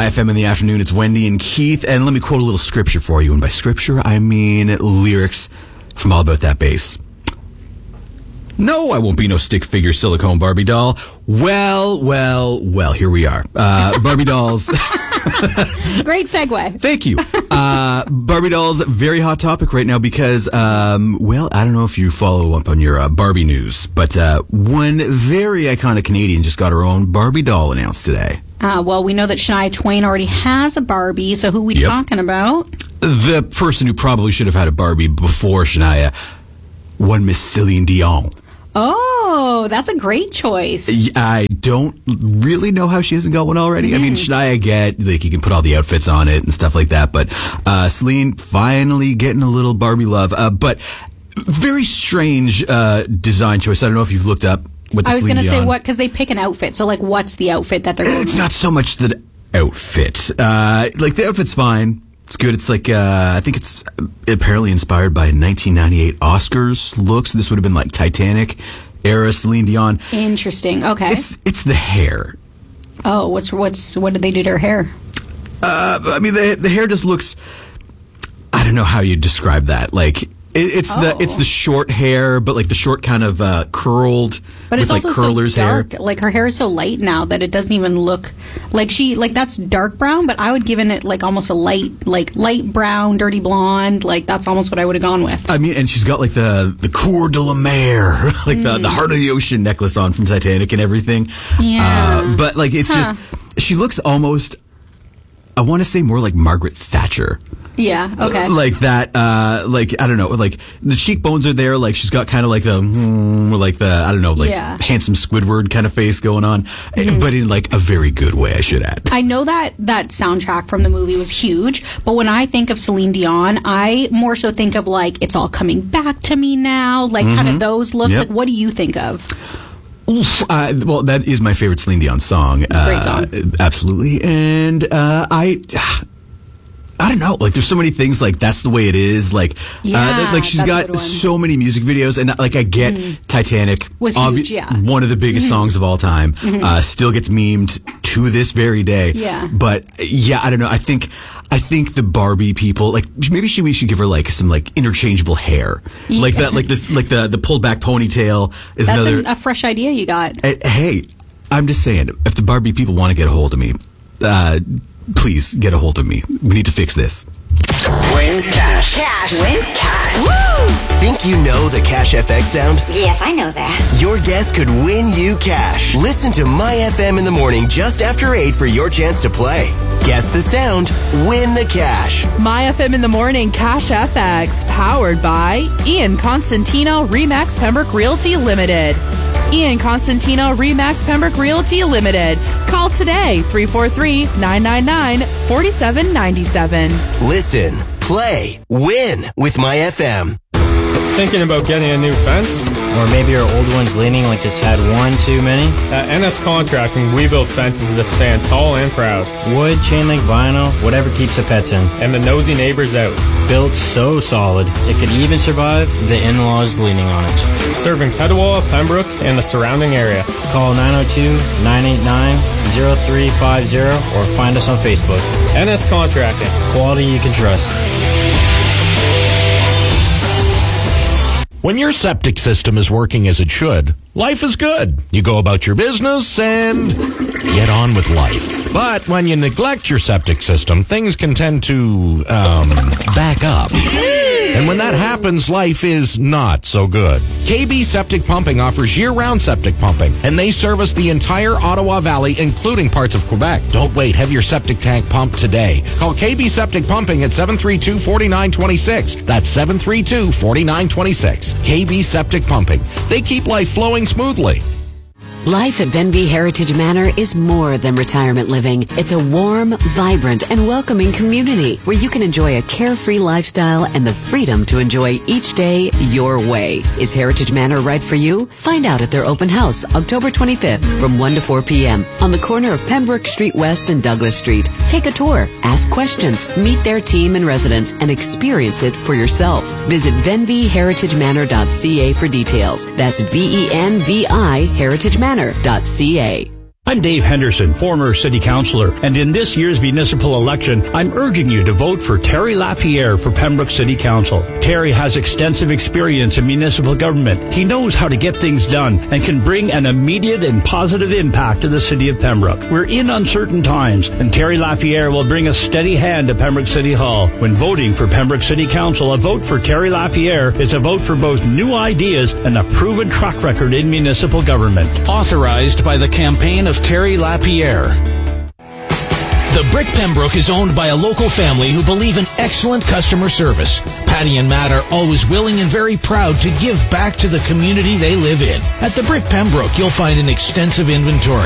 My FM in the afternoon. It's Wendy and Keith. And let me quote a little scripture for you. And by scripture, I mean lyrics from All About That Bass. No, I won't be no stick figure silicone Barbie doll. Well, here we are. Barbie dolls. Great segue. Thank you. Barbie dolls, very hot topic right now because, I don't know if you follow up on your Barbie news, but one very iconic Canadian just got her own Barbie doll announced today. We know that Shania Twain already has a Barbie, so who are we talking about? The person who probably should have had a Barbie before Shania, one Miss Celine Dion. Oh, that's a great choice. I don't really know how she hasn't got one already. I mean, Shania, I get, like, you can put all the outfits on it and stuff like that, but Celine finally getting a little Barbie love. But very strange design choice. I don't know if you've looked up what the Celine Dion. I was going to say what, because they pick an outfit. So, like, what's the outfit that they're going It's not so much the outfit. Like, the outfit's fine. It's good. It's like, I think it's apparently inspired by 1998 Oscars looks. This would have been like Titanic era Celine Dion. Interesting. Okay. It's the hair. Oh, what did they do to her hair? I mean, the hair just looks, I don't know how you describe that. Like, it's the short hair, but like the short kind of curled, but it's with also like curlers so dark. Hair. Like her hair is so light now that it doesn't even look like that's dark brown. But I would give it like almost a light brown, dirty blonde. Like that's almost what I would have gone with. I mean, and she's got like the Coeur de la Mer, like the Heart of the Ocean necklace on from Titanic and everything. Yeah. But like it's just, she looks almost, I want to say more like Margaret Thatcher. Yeah, okay. Like that, like, I don't know, like, the cheekbones are there, like, she's got kind of like handsome Squidward kind of face going on, but in, like, a very good way, I should add. I know that soundtrack from the movie was huge, but when I think of Celine Dion, I more so think of, like, It's All Coming Back to Me Now, like, kind of those looks. Yep. Like, what do you think of? Well, that is my favorite Celine Dion song. Great song. Absolutely. And, I don't know. Like, there's so many things. Like, that's the way it is. Like, like she's got so many music videos, and like I get Titanic was huge, one of the biggest songs of all time. Still gets memed to this very day. Yeah. But I don't know. I think the Barbie people, like, maybe we should give her like some like interchangeable hair, like that, like this, like the pulled back ponytail is That's a fresh idea you got. Hey, I'm just saying, if the Barbie people want to get a hold of me, please get a hold of me. We need to fix this. Win cash. Win cash. Woo! Think you know the Cash FX sound? Yes, I know that. Your guess could win you cash. Listen to My FM in the morning just after 8 for your chance to play. Guess the sound, win the cash. My FM in the morning, Cash FX, powered by Ian Constantino, Remax Pembroke Realty Limited. Ian Constantino, Remax Pembroke Realty Limited. Call today, 343-999-4797. Listen, play, win with My FM. Thinking about getting a new fence? Or maybe your old one's leaning like it's had one too many? At NS Contracting, we build fences that stand tall and proud. Wood, chain link, vinyl, whatever keeps the pets in. And the nosy neighbors out. Built so solid, it could even survive the in-laws leaning on it. Serving Petawawa, Pembroke, and the surrounding area. Call 902-989-0350 or find us on Facebook. NS Contracting. Quality you can trust. When your septic system is working as it should, life is good. You go about your business and get on with life. But when you neglect your septic system, things can tend to, back up. And when that happens, life is not so good. KB Septic Pumping offers year-round septic pumping, and they service the entire Ottawa Valley, including parts of Quebec. Don't wait. Have your septic tank pumped today. Call KB Septic Pumping at 732-4926. That's 732-4926. KB Septic Pumping. They keep life flowing smoothly. Life at Venby Heritage Manor is more than retirement living. It's a warm, vibrant, and welcoming community where you can enjoy a carefree lifestyle and the freedom to enjoy each day your way. Is Heritage Manor right for you? Find out at their open house October 25th from 1 to 4 p.m. on the corner of Pembroke Street West and Douglas Street. Take a tour, ask questions, meet their team and residents, and experience it for yourself. Visit venvyheritagemanor.ca for details. That's VENVI Heritagemanor.ca. I'm Dave Henderson, former city councillor, and in this year's municipal election, I'm urging you to vote for Terry Lapierre for Pembroke City Council. Terry has extensive experience in municipal government. He knows how to get things done and can bring an immediate and positive impact to the city of Pembroke. We're in uncertain times, and Terry Lapierre will bring a steady hand to Pembroke City Hall. When voting for Pembroke City Council, a vote for Terry Lapierre is a vote for both new ideas and a proven track record in municipal government. Authorized by the campaign of Terry Lapierre. The Brick Pembroke is owned by a local family who believe in excellent customer service. Patty and Matt are always willing and very proud to give back to the community they live in. At the Brick Pembroke, you'll find an extensive inventory